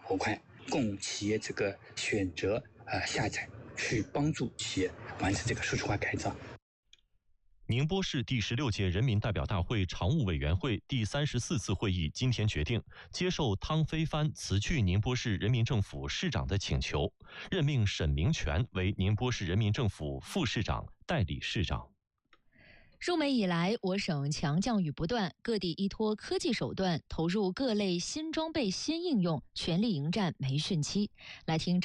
模块，供企业这个选择下载，去帮助企业完成这个数字化改造。 宁波市第16届人民代表大会常务委员会第34次会议今天决定接受汤飞帆辞去宁波市人民政府市长的请求，任命沈明全为宁波市人民政府副市长、代理市长。 入梅以来，我省强降雨不断，各地依托科技手段，投入各类新装备、新应用，全力迎战梅汛期。来听